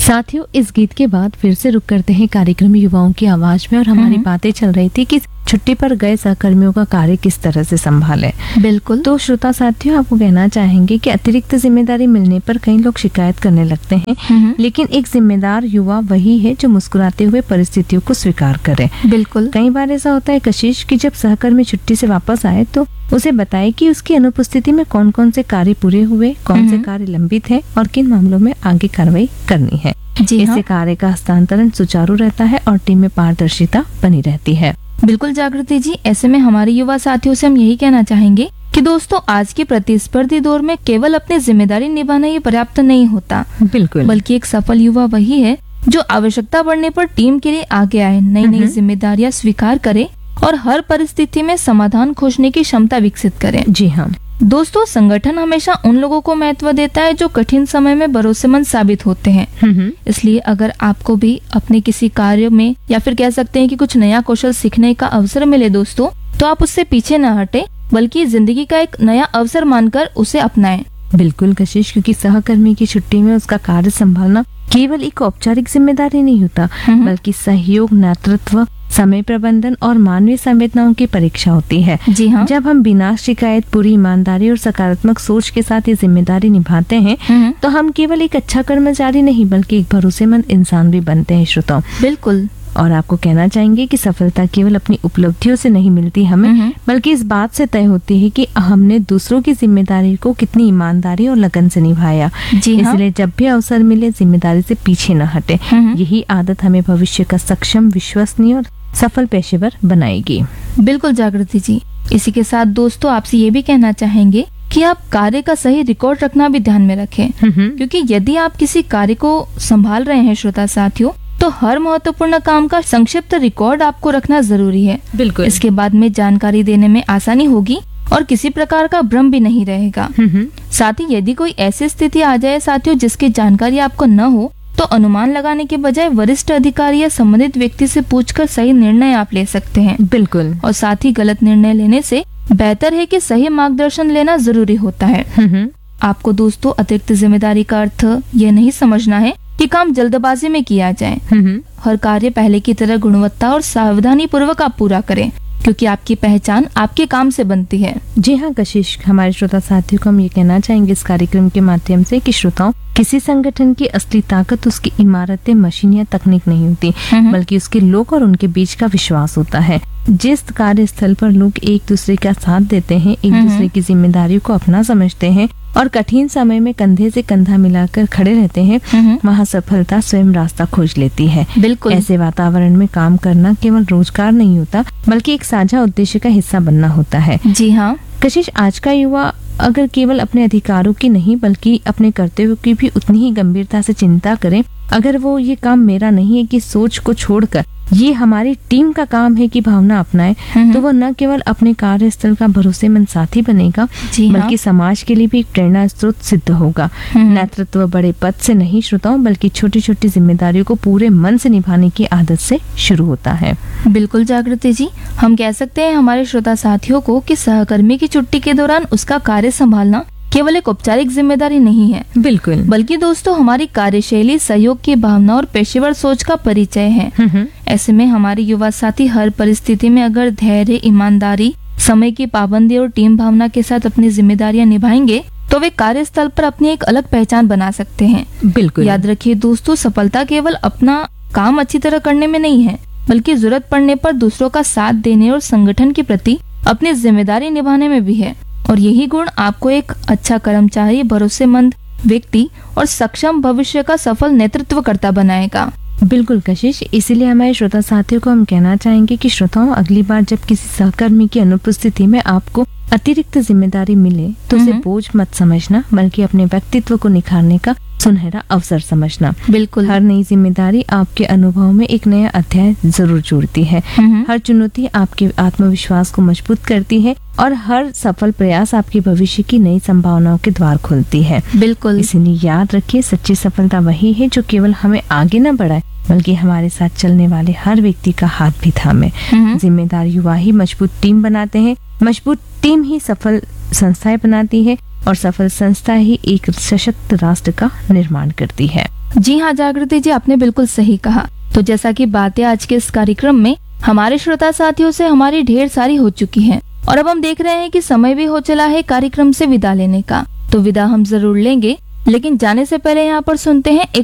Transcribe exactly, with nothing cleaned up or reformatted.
साथियों, इस गीत के बाद फिर से रुक करते हैं कार्यक्रम युवाओं की आवाज में। और हमारी बातें चल रही थी कि छुट्टी पर गए सहकर्मियों का कार्य किस तरह से संभालें। बिल्कुल। तो श्रोता साथियों, आपको कहना चाहेंगे कि अतिरिक्त जिम्मेदारी मिलने पर कई लोग शिकायत करने लगते हैं, लेकिन एक जिम्मेदार युवा वही है जो मुस्कुराते हुए परिस्थितियों को स्वीकार करे। बिल्कुल। कई बार ऐसा होता है कशिश कि जब सहकर्मी छुट्टी से वापस आए तो उसे बताए कि उसकी अनुपस्थिति में कौन कौन से कार्य पूरे हुए, कौन से कार्य लंबित है और किन मामलों में आगे कार्रवाई करनी है। जी इससे हाँ। कार्य का हस्तांतरण सुचारू रहता है और टीम में पारदर्शिता बनी रहती है। बिल्कुल जागृति जी, ऐसे में हमारे युवा साथियों से हम यही कहना चाहेंगे कि दोस्तों, आज के प्रतिस्पर्धी दौर में केवल अपनी जिम्मेदारी निभाना ही पर्याप्त नहीं होता। बिल्कुल। बल्कि एक सफल युवा वही है जो आवश्यकता पड़ने पर टीम के लिए आगे आए, नई नई जिम्मेदारियां स्वीकार करे और हर परिस्थिति में समाधान खोजने की क्षमता विकसित करे। जी हाँ दोस्तों, संगठन हमेशा उन लोगों को महत्व देता है जो कठिन समय में भरोसेमंद साबित होते हैं। इसलिए अगर आपको भी अपने किसी कार्य में या फिर कह सकते हैं कि कुछ नया कौशल सीखने का अवसर मिले दोस्तों, तो आप उससे पीछे न हटे, बल्कि जिंदगी का एक नया अवसर मानकर उसे अपनाएं। बिल्कुल कशिश, क्योंकि सहकर्मी की छुट्टी में उसका कार्य संभालना केवल एक औपचारिक जिम्मेदारी नहीं होता, बल्कि सहयोग, नेतृत्व, समय प्रबंधन और मानवीय संवेदनाओं की परीक्षा होती है। जी हाँ। जब हम बिना शिकायत, पूरी ईमानदारी और सकारात्मक सोच के साथ ये जिम्मेदारी निभाते हैं तो हम केवल एक अच्छा कर्मचारी नहीं बल्कि एक भरोसेमंद इंसान भी बनते हैं। श्रोताओं, बिल्कुल। और आपको कहना चाहेंगे कि सफलता केवल अपनी उपलब्धियों से नहीं मिलती हमें, बल्कि इस बात से तय होती है कि हमने दूसरों की जिम्मेदारी को कितनी ईमानदारी और लगन से निभाया। जी हाँ। इसलिए जब भी अवसर मिले जिम्मेदारी से पीछे न हटे। यही आदत हमें भविष्य का सक्षम, विश्वसनीय और सफल पेशेवर बनाएगी। बिल्कुल जागृति जी, इसी के साथ दोस्तों आपसे ये भी कहना चाहेंगे कि आप कार्य का सही रिकॉर्ड रखना भी ध्यान में रखें, क्योंकि यदि आप किसी कार्य को संभाल रहे हैं श्रोता साथियों, तो हर महत्वपूर्ण काम का संक्षिप्त रिकॉर्ड आपको रखना जरूरी है। बिल्कुल। इसके बाद में जानकारी देने में आसानी होगी और किसी प्रकार का भ्रम भी नहीं रहेगा। साथ ही यदि कोई ऐसी स्थिति आ जाए साथियों जिसकी जानकारी आपको न हो, तो अनुमान लगाने के बजाय वरिष्ठ अधिकारी या संबंधित व्यक्ति से पूछकर सही निर्णय आप ले सकते हैं। बिल्कुल। और साथ ही गलत निर्णय लेने से बेहतर है कि सही मार्गदर्शन लेना जरूरी होता है। आपको दोस्तों अतिरिक्त जिम्मेदारी का अर्थ ये नहीं समझना है कि काम जल्दबाजी में किया जाए। हर कार्य पहले की तरह गुणवत्ता और सावधानी पूर्वक आप पूरा करें, क्योंकि आपकी पहचान आपके काम से बनती है। जी हाँ कशिश, हमारे श्रोता साथियों को हम ये कहना चाहेंगे इस कार्यक्रम के माध्यम से कि श्रोताओं, किसी संगठन की असली ताकत उसकी इमारतें, मशीन या तकनीक नहीं होती, बल्कि उसके लोग और उनके बीच का विश्वास होता है। जिस कार्यस्थल पर लोग एक दूसरे का साथ देते हैं, एक दूसरे की जिम्मेदारियों को अपना समझते हैं और कठिन समय में कंधे से कंधा मिलाकर खड़े रहते हैं, वहाँ सफलता स्वयं रास्ता खोज लेती है। बिल्कुल। ऐसे वातावरण में काम करना केवल रोजगार नहीं होता, बल्कि एक साझा उद्देश्य का हिस्सा बनना होता है। जी हाँ कशिश, आज का युवा अगर केवल अपने अधिकारों की नहीं बल्कि अपने कर्तव्यों की भी उतनी ही गंभीरता से चिंता करें, अगर वो ये काम मेरा नहीं है कि सोच को छोड़कर ये हमारी टीम का काम है कि भावना अपनाए, तो वो न केवल अपने कार्यस्थल का भरोसेमंद साथी बनेगा, बल्कि समाज के लिए भी एक प्रेरणा स्रोत सिद्ध होगा। नेतृत्व बड़े पद से नहीं श्रोताओं, बल्कि छोटी छोटी जिम्मेदारियों को पूरे मन से निभाने की आदत से शुरू होता है। बिल्कुल जागृति जी, हम कह सकते हैं हमारे श्रोता साथियों को कि सहकर्मी की छुट्टी के दौरान उसका कार्य संभालना केवल एक औपचारिक जिम्मेदारी नहीं है। बिल्कुल। बल्कि दोस्तों हमारी कार्यशैली, सहयोग की भावना और पेशेवर सोच का परिचय है। ऐसे में हमारे युवा साथी हर परिस्थिति में अगर धैर्य, ईमानदारी, समय की पाबंदी और टीम भावना के साथ अपनी जिम्मेदारियां निभाएंगे, तो वे कार्यस्थल पर अपनी एक अलग पहचान बना सकते हैं। बिल्कुल। याद रखिए दोस्तों, सफलता केवल अपना काम अच्छी तरह करने में नहीं है, बल्कि जरूरत पड़ने पर दूसरों का साथ देने और संगठन के प्रति अपनी जिम्मेदारी निभाने में भी है। और यही गुण आपको एक अच्छा कर्मचारी, भरोसेमंद व्यक्ति और सक्षम भविष्य का सफल नेतृत्वकर्ता बनाएगा। बिल्कुल कशिश, इसीलिए हमारे श्रोता साथियों को हम कहना चाहेंगे कि श्रोताओं, अगली बार जब किसी सहकर्मी की अनुपस्थिति में आपको अतिरिक्त जिम्मेदारी मिले तो उसे बोझ मत समझना, बल्कि अपने व्यक्तित्व को निखारने का सुनहरा अवसर समझना। बिल्कुल। हर नई जिम्मेदारी आपके अनुभव में एक नया अध्याय जरूर जोड़ती है। हर चुनौती आपके आत्मविश्वास को मजबूत करती है और हर सफल प्रयास आपके भविष्य की नई संभावनाओं के द्वार खोलती है। बिल्कुल। इसलिए याद रखिए, सच्ची सफलता वही है जो केवल हमें आगे न बढ़ाए, बल्कि हमारे साथ चलने वाले हर व्यक्ति का हाथ भी थामे। जिम्मेदार युवा ही मजबूत टीम बनाते हैं, मजबूत टीम ही सफल संस्थाएं बनाती है और सफल संस्था ही एक सशक्त राष्ट्र का निर्माण करती है। जी हाँ जागृति जी, आपने बिल्कुल सही कहा। तो जैसा कि बातें आज के इस कार्यक्रम में हमारे श्रोता साथियों से हमारी ढेर सारी हो चुकी हैं और अब हम देख रहे हैं कि समय भी हो चला है कार्यक्रम से विदा लेने का। तो विदा हम जरूर लेंगे, लेकिन जाने से पहले यहाँ पर सुनते हैं एक